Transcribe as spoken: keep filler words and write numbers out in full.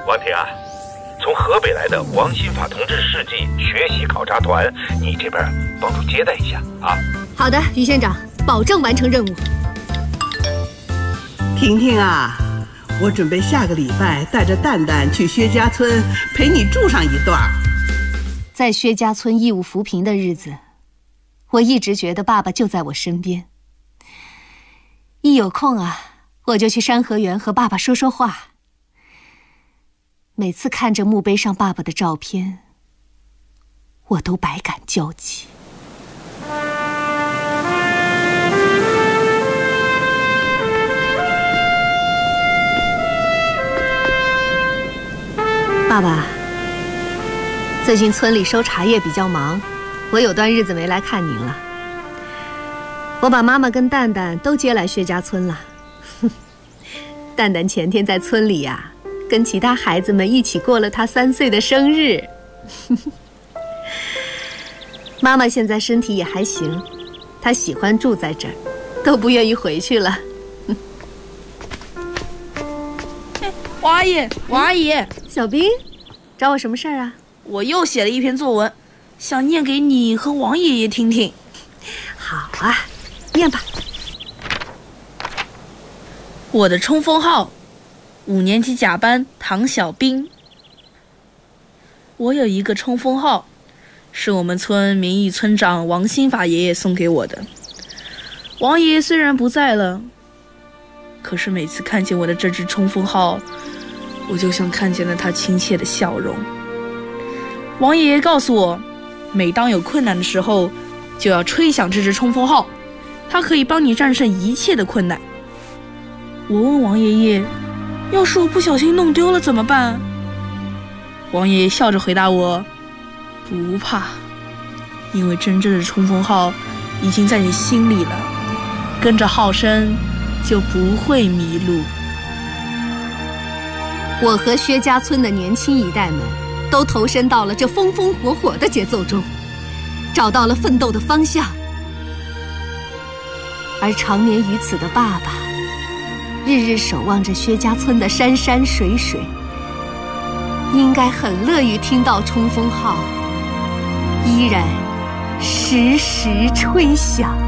王婷啊，从河北来的王新法同志事迹学习考察团，你这边帮助接待一下啊。 好的，于县长，保证完成任务。 婷婷啊，我准备下个礼拜带着蛋蛋去薛家村陪你住上一段。 在薛家村义务扶贫的日子，我一直觉得爸爸就在我身边。一有空啊，我就去山河园和爸爸说说话。每次看着墓碑上爸爸的照片，我都百感交集。爸爸，最近村里收茶叶比较忙，我有段日子没来看您了。我把妈妈跟蛋蛋都接来薛家村了。蛋蛋前天在村里呀、啊，跟其他孩子们一起过了他三岁的生日。妈妈现在身体也还行，她喜欢住在这儿，都不愿意回去了。 哎，王阿姨，王阿姨， 小兵，找我什么事儿啊？ 我又写了一篇作文，想念给你和王爷爷听听。 好啊，念吧。 我的冲锋号，五年级甲班唐小兵。我有一个冲锋号，是我们村名义村长王新法爷爷送给我的。王爷爷虽然不在了，可是每次看见我的这只冲锋号，我就像看见了他亲切的笑容。王爷爷告诉我，每当有困难的时候，就要吹响这只冲锋号，它可以帮你战胜一切的困难。我问王爷爷，要是我不小心弄丢了怎么办？王爷爷笑着回答我，不怕，因为真正的冲锋号已经在你心里了，跟着号声就不会迷路。 我和薛家村的年轻一代们都投身到了这风风火火的节奏中，找到了奋斗的方向。而长眠于此的爸爸，日日守望着薛家村的山山水水，应该很乐于听到冲锋号依然时时吹响。